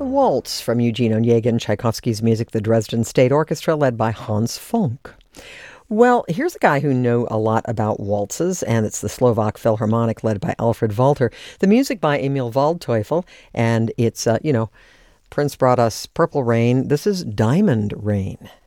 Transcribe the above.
Waltz from Eugene Onegin, Tchaikovsky's music, the Dresden State Orchestra, led by Hans Funk. Well, here's a guy who knew a lot about waltzes, and it's the Slovak Philharmonic, led by Alfred Walter. The music by Emil Waldteufel, and it's, Prince brought us Purple Rain. This is Diamond Rain.